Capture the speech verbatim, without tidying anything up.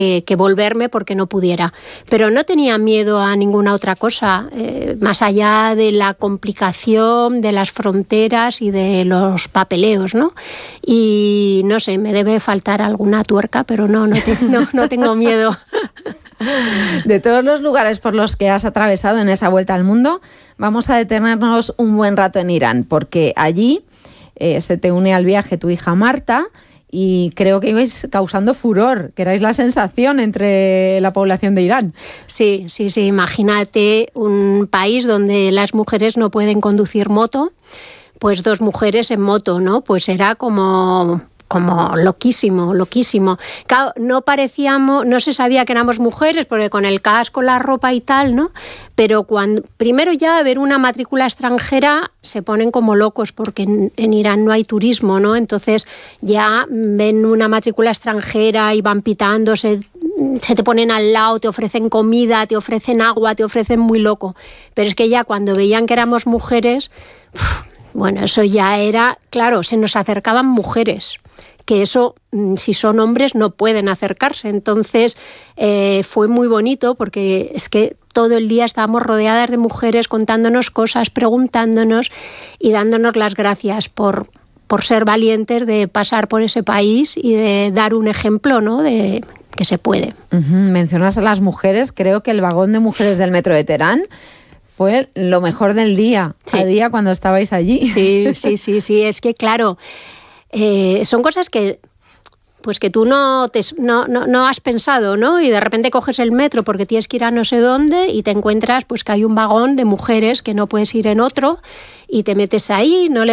eh, que volverme porque no pudiera. Pero no tenía miedo a ninguna otra cosa, eh, más allá de la complicación de las fronteras y de los papeleos, ¿no? Y no sé, me debe faltar alguna tuerca, pero no, no, te, no, no tengo miedo. De todos los lugares por los que has atravesado en esa vuelta al mundo, vamos a detenernos un buen rato en Irán, porque allí eh, se te une al viaje tu hija Marta, y creo que ibais causando furor, que erais la sensación entre la población de Irán. Sí, sí, sí. Imagínate un país donde las mujeres no pueden conducir moto, pues dos mujeres en moto, ¿no? Pues era como... como loquísimo, loquísimo. Claro, no parecíamos, no se sabía que éramos mujeres, porque con el casco, la ropa y tal, ¿no? Pero cuando, primero ya ver una matrícula extranjera se ponen como locos, porque en, en Irán no hay turismo, ¿no? Entonces ya ven una matrícula extranjera y van pitando, se, se te ponen al lado, te ofrecen comida, te ofrecen agua, te ofrecen muy loco. Pero es que ya cuando veían que éramos mujeres, uf, bueno, eso ya era, claro, se nos acercaban mujeres, que eso, si son hombres, no pueden acercarse. Entonces, eh, fue muy bonito porque es que todo el día estábamos rodeadas de mujeres contándonos cosas, preguntándonos y dándonos las gracias por, por ser valientes de pasar por ese país y de dar un ejemplo, ¿no?, de que se puede. Uh-huh. Mencionas a las mujeres, creo que el vagón de mujeres del metro de Teherán fue lo mejor del día, sí. A día cuando estabais allí. Sí, sí, sí, sí, es que claro... Eh, son cosas que pues que tú no, te, no, no, no has pensado, ¿no? Y de repente coges el metro porque tienes que ir a no sé dónde y te encuentras pues que hay un vagón de mujeres que no puedes ir en otro y te metes ahí, no le